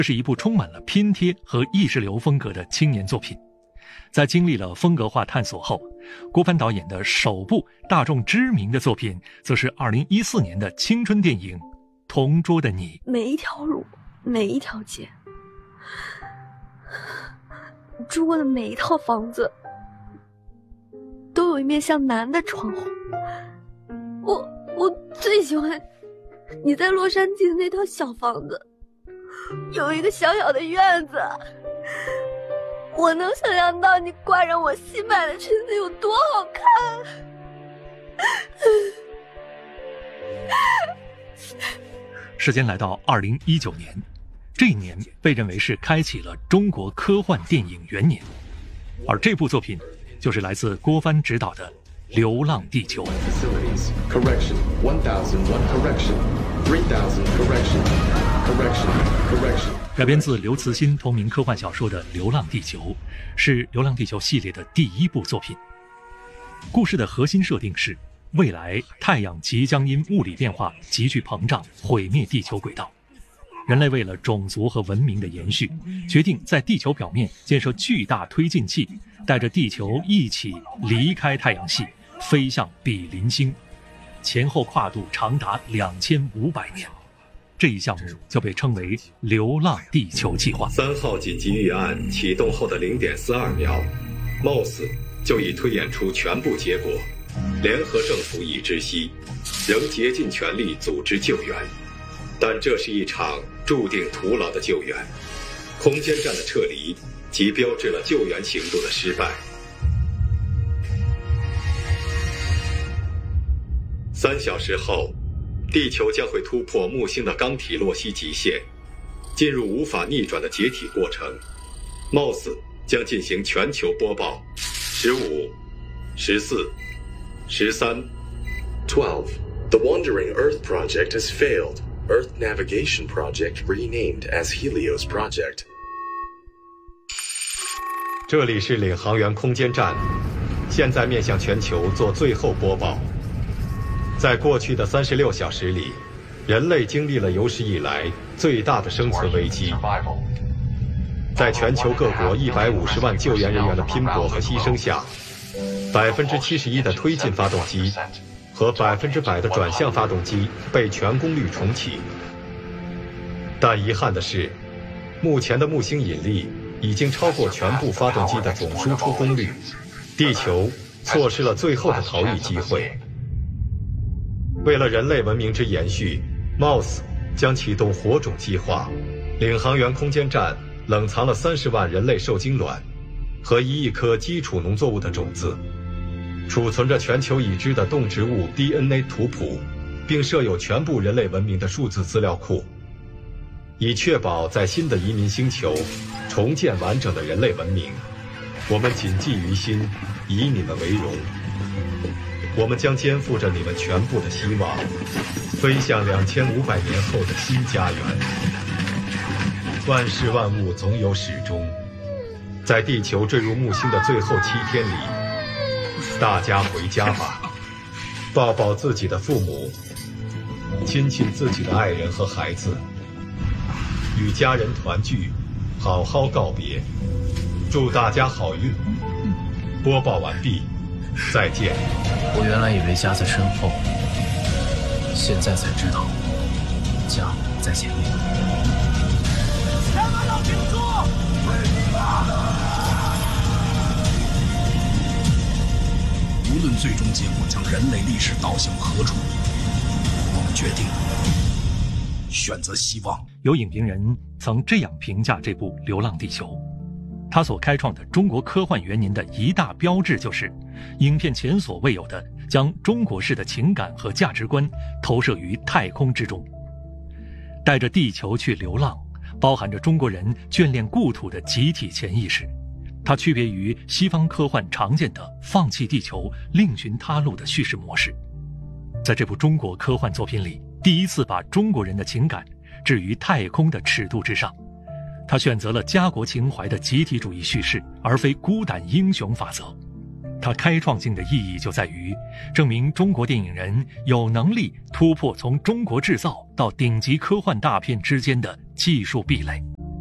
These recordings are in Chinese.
这是一部充满了拼贴和意识流风格的青年作品。在经历了风格化探索后，郭帆导演的首部大众知名的作品，则是2014年的青春电影《同桌的你》。 每一条路，每一条街，住过的每一套房子，都有一面向南的窗户。我最喜欢你在洛杉矶的那套小房子，有一个小小的院子。我能想象到你挂着我新买的裙子有多好看。 时间来到2019年，这一年被认为是开启了中国科幻电影元年，而这部作品就是来自郭帆执导的《流浪地球》。 Correction 1001 correction 3000 correction 改编自刘慈欣同名科幻小说的《流浪地球》，是《流浪地球》系列的第一部作品。故事的核心设定是，未来太阳即将因物理变化急剧膨胀，毁灭地球轨道。人类为了种族和文明的延续，决定在地球表面建设巨大推进器，带着地球一起离开太阳系，飞向比邻星，前后跨度长达2500年。这一项目就被称为流浪地球计划。 3号紧急预案启动后的0.42秒，貌似就已推演出全部结果。联合政府已知悉，仍竭尽全力组织救援，但这是一场注定徒劳的救援。空间站的撤离即标志了救援行动的失败。3小时后，地球将会突破木星的刚体洛希极限，进入无法逆转的解体过程。貌似将进行全球播报。15、14、13、 12. The Wandering Earth Project has failed. Earth Navigation Project renamed as Helios Project. 这里是领航员空间站，现在面向全球做最后播报。在过去的36小时里，人类经历了有史以来最大的生存危机。在全球各国150万救援人员的拼搏和牺牲下，71%的推进发动机和100%的转向发动机被全功率重启。但遗憾的是，目前的木星引力已经超过全部发动机的总输出功率，地球错失了最后的逃逸机会。为了人类文明之延续， MOUSE 将启动火种计划，领航员空间站冷藏了30万人类受精卵和1亿颗基础农作物的种子，储存着全球已知的动植物 DNA 图谱，并设有全部人类文明的数字资料库，以确保在新的移民星球重建完整的人类文明。我们谨记于心，以你们为荣。我们将肩负着你们全部的希望，飞向2500年后的新家园。万事万物总有始终，在地球坠入木星的最后7天里，大家回家吧，抱抱自己的父母，亲亲自己的爱人和孩子，与家人团聚，好好告别。祝大家好运。播报完毕，再见。 我原来以为家在身后，现在才知道家在前面。 前方要停住！无论最终结果将人类历史导向何处，我们决定选择希望。 有影评人曾这样评价这部《流浪地球》，他所开创的中国科幻元年的一大标志，就是影片前所未有的将中国式的情感和价值观投射于太空之中。带着地球去流浪，包含着中国人眷恋故土的集体潜意识，它区别于西方科幻常见的放弃地球另寻他路的叙事模式。在这部中国科幻作品里，第一次把中国人的情感置于太空的尺度之上，他选择了家国情怀的集体主义叙事，而非孤胆英雄法则。它开创性的意义就在于证明中国电影人有能力突破从中国制造到顶级科幻大片之间的技术壁垒。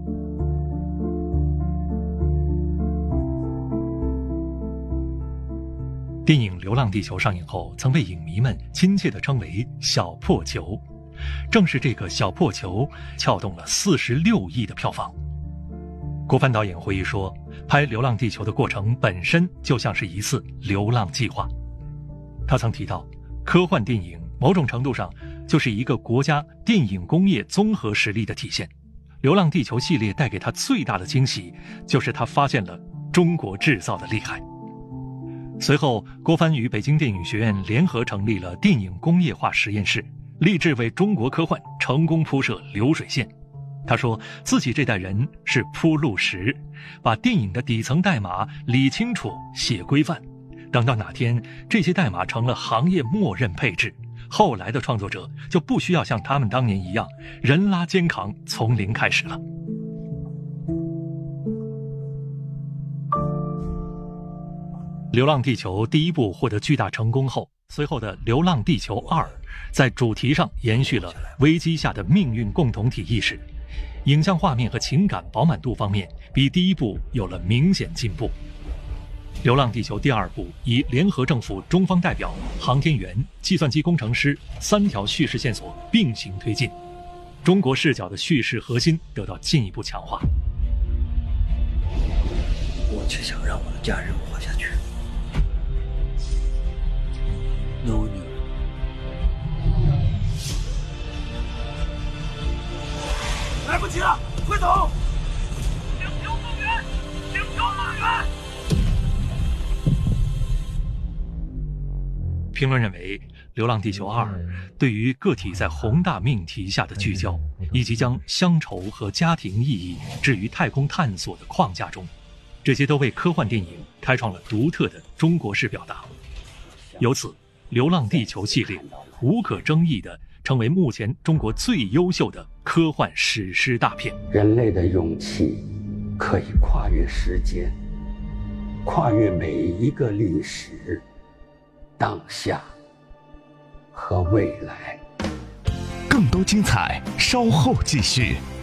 电影《流浪地球》上映后，曾被影迷们亲切地称为小破球。正是这个小破球撬动了46亿的票房。郭帆导演回忆说，拍《流浪地球》的过程本身就像是一次流浪计划。他曾提到，科幻电影某种程度上就是一个国家电影工业综合实力的体现。《流浪地球》系列带给他最大的惊喜，就是他发现了中国制造的厉害。随后，郭帆与北京电影学院联合成立了电影工业化实验室，立志为中国科幻成功铺设流水线。他说自己这代人是铺路石，把电影的底层代码理清楚、写规范，等到哪天这些代码成了行业默认配置，后来的创作者就不需要像他们当年一样人拉肩扛，从零开始了。《流浪地球》第一部获得巨大成功后，随后的《流浪地球2》在主题上延续了危机下的命运共同体意识，影像画面和情感饱满度方面比第一部有了明显进步。《流浪地球》第2部以联合政府中方代表、航天员、计算机工程师3条叙事线索并行推进，中国视角的叙事核心得到进一步强化。 我只想让我的家人活下去。No女儿。来不及了，快走！请求动员！请求动员！ 评论认为，《流浪地球2》对于个体在宏大命题下的聚焦，以及将乡愁和家庭意义置于太空探索的框架中，这些都为科幻电影开创了独特的中国式表达。由此，《流浪地球》系列无可争议地成为目前中国最优秀的科幻史诗大片。 人类的勇气可以跨越时间，跨越每一个历史、当下和未来。 更多精彩，稍后继续。